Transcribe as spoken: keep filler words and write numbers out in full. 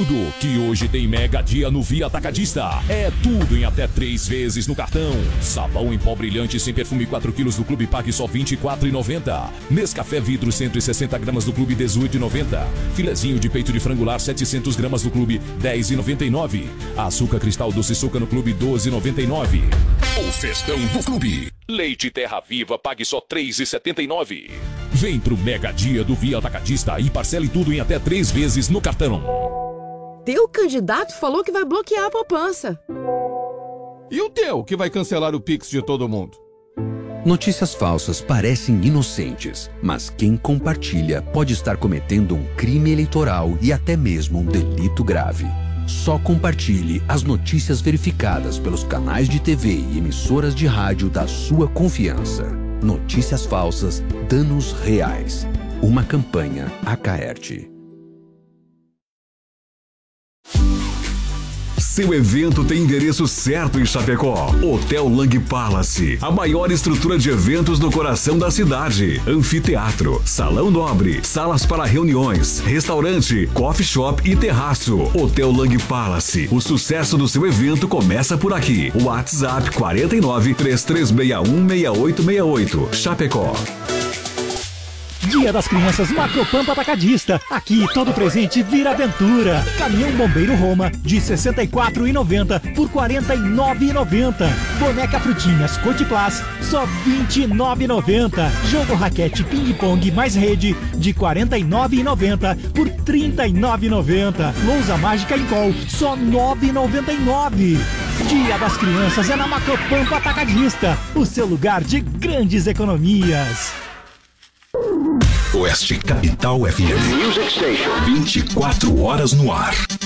tudo, que hoje tem mega dia no Via Atacadista. É tudo em até três vezes no cartão. Sabão em pó brilhante sem perfume quatro quilos do Clube Pague só vinte e quatro reais e noventa centavos. Nescafé vidro cento e sessenta gramas do Clube dezoito reais e noventa centavos. Filezinho de peito de frangular setecentas gramas do Clube dez reais e noventa e nove centavos. Açúcar cristal doce suca no Clube doze reais e noventa e nove centavos. O festão do Clube. Leite Terra Viva pague só três reais e setenta e nove centavos. Vem pro mega dia do Via Atacadista e parcele tudo em até três vezes no cartão. Teu candidato falou que vai bloquear a poupança. E o teu, que vai cancelar o Pix de todo mundo? Notícias falsas parecem inocentes, mas quem compartilha pode estar cometendo um crime eleitoral e até mesmo um delito grave. Só compartilhe as notícias verificadas pelos canais de T V e emissoras de rádio da sua confiança. Notícias falsas, danos reais. Uma campanha Acaerte. Seu evento tem endereço certo em Chapecó. Hotel Lang Palace, a maior estrutura de eventos no coração da cidade. Anfiteatro, salão nobre, salas para reuniões, restaurante, coffee shop e terraço. Hotel Lang Palace, o sucesso do seu evento começa por aqui. WhatsApp quatro nove, três três seis um, seis oito seis oito. Chapecó. Dia das Crianças Macropampa Atacadista. Aqui todo presente vira aventura. Caminhão Bombeiro Roma de sessenta e quatro reais e noventa centavos por quarenta e nove reais e noventa centavos. Boneca Frutinhas Cotiplas só vinte e nove reais e noventa centavos. Jogo raquete Ping Pong mais rede de quarenta e nove reais e noventa centavos por trinta e nove reais e noventa centavos. Lousa Mágica em Col só nove reais e noventa e nove centavos. Dia das Crianças é na Macropampa Atacadista, o seu lugar de grandes economias. Oeste Capital F M. vinte e quatro horas no ar.